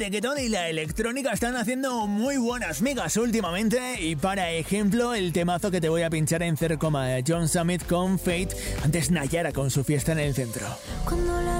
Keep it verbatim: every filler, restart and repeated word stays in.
reggaetón y la electrónica están haciendo muy buenas migas últimamente, y para ejemplo el temazo que te voy a pinchar en cero coma John Summit con Fate, antes Nayara con su fiesta en el centro. Cuando la